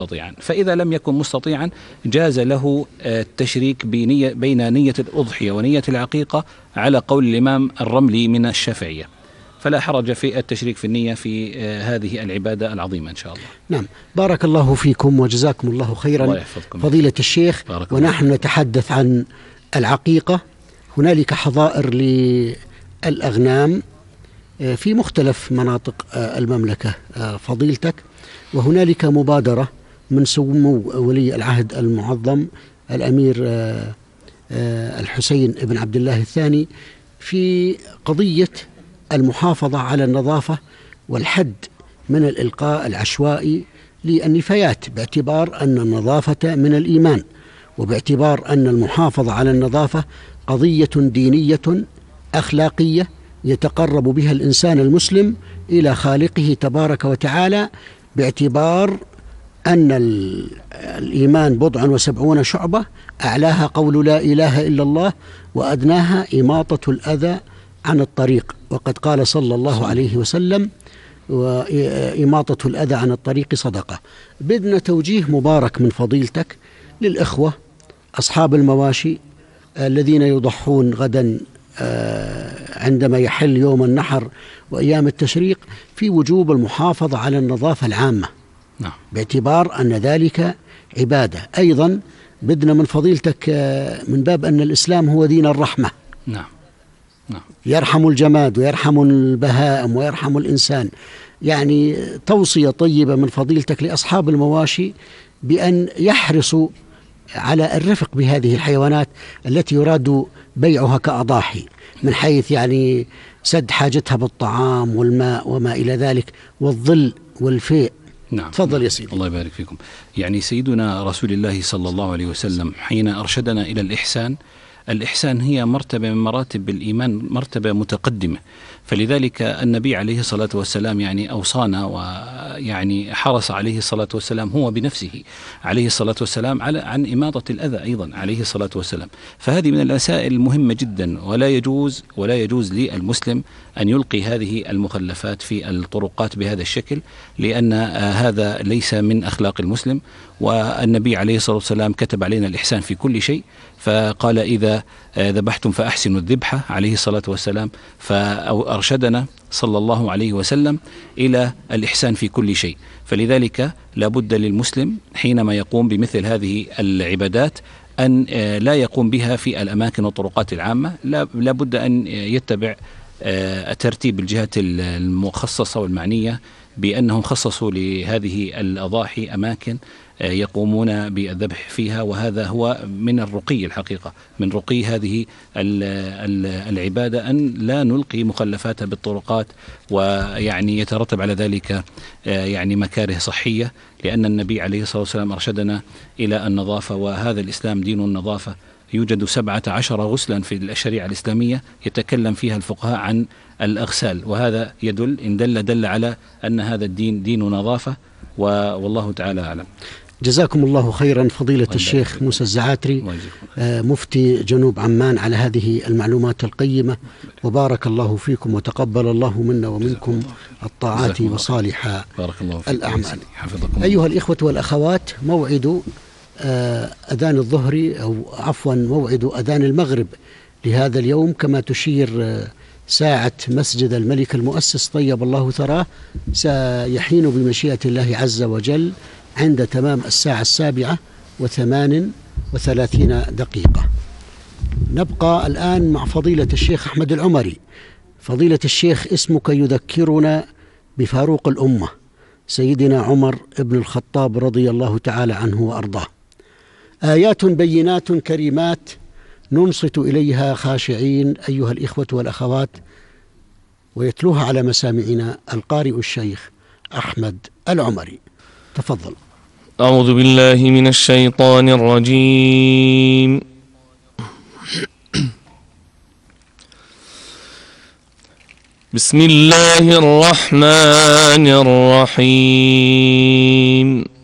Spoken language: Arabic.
مستطيعا. فإذا لم يكن مستطيعا جاز له التشريك بين نية الأضحية ونية العقيقة على قول الإمام الرملي من الشافعية، فلا حرج في التشريك في النية في هذه العبادة العظيمة إن شاء الله. نعم، بارك الله فيكم وجزاكم الله خيرا. الله يحفظكم فضيلة الشيخ. ونحن نتحدث عن العقيقة. هنالك حظائر للأغنام في مختلف مناطق المملكة فضيلتك، وهنالك مبادرة من سمو ولي العهد المعظم الأمير الحسين بن عبد الله الثاني في قضية المحافظة على النظافة والحد من الإلقاء العشوائي للنفايات، باعتبار أن النظافة من الإيمان، وباعتبار أن المحافظة على النظافة قضية دينية أخلاقية يتقرب بها الإنسان المسلم إلى خالقه تبارك وتعالى، باعتبار أن الإيمان 70 شعبة، أعلاها قول لا إله إلا الله، وأدناها إماطة الأذى عن الطريق. وقد قال صلى الله عليه وسلم: وإماطة الأذى عن الطريق صدقة. بدنا توجيه مبارك من فضيلتك للإخوة أصحاب المواشي الذين يضحون غدا عندما يحل يوم النحر وأيام التشريق في وجوب المحافظة على النظافة العامة، باعتبار أن ذلك عبادة. أيضا بدنا من فضيلتك من باب أن الإسلام هو دين الرحمة، يرحم الجماد ويرحم البهائم ويرحم الإنسان، يعني توصية طيبة من فضيلتك لأصحاب المواشي بأن يحرصوا على الرفق بهذه الحيوانات التي يراد بيعها كأضاحي، من حيث يعني سد حاجتها بالطعام والماء وما إلى ذلك والظل والفيء. نعم. تفضل يا سيدي. الله يبارك فيكم. يعني سيدنا رسول الله صلى الله عليه وسلم حين أرشدنا إلى الإحسان هي مرتبة من مراتب الإيمان، مرتبة متقدمة، فلذلك النبي عليه الصلاة والسلام يعني أوصانا، ويعني حرص عليه الصلاة والسلام هو بنفسه عليه الصلاة والسلام عن إماطة الأذى أيضا عليه الصلاة والسلام. فهذه من المسائل المهمة جدا، ولا يجوز للمسلم أن يلقي هذه المخلفات في الطرقات بهذا الشكل، لأن هذا ليس من أخلاق المسلم. والنبي عليه الصلاة والسلام كتب علينا الإحسان في كل شيء، فقال: إذا ذبحتم فأحسنوا الذبحة عليه الصلاة والسلام، فأرشدنا صلى الله عليه وسلم إلى الإحسان في كل شيء. فلذلك لا بد للمسلم حينما يقوم بمثل هذه العبادات أن لا يقوم بها في الأماكن والطرقات العامة، لا بد أن يتبع ترتيب الجهات المخصصة والمعنية بأنهم خصصوا لهذه الأضاحي أماكن يقومون بالذبح فيها، وهذا هو من الرقي الحقيقة، من رقي هذه العبادة أن لا نلقي مخلفاتها بالطرقات، ويعني يترتب على ذلك يعني مكاره صحية، لأن النبي عليه الصلاة والسلام أرشدنا إلى النظافة، وهذا الإسلام دين النظافة. يوجد 17 غسلا في الشريعة الإسلامية يتكلم فيها الفقهاء عن الأغسال، وهذا إن دل على أن هذا الدين دين نظافة، والله تعالى أعلم. جزاكم الله خيرا فضيلة الشيخ موسى الزعاتري مفتي جنوب عمان على هذه المعلومات القيمة، وبارك الله فيكم وتقبل الله منا ومنكم الطاعات وصالح الأعمال. أيها الإخوة والأخوات، موعد أذان الظهر أو عفوا موعد أذان المغرب لهذا اليوم كما تشير ساعة مسجد الملك المؤسس طيب الله ثراه سيحين بمشيئة الله عز وجل عند تمام 7:38. نبقى الآن مع فضيلة الشيخ أحمد العمري. فضيلة الشيخ، اسمك يذكرنا بفاروق الأمة سيدنا عمر بن الخطاب رضي الله تعالى عنه وأرضاه. آيات بينات كريمات ننصت إليها خاشعين أيها الإخوة والأخوات، ويتلوها على مسامعنا القارئ الشيخ أحمد العمري. تفضل. أعوذ بالله من الشيطان الرجيم. بسم الله الرحمن الرحيم.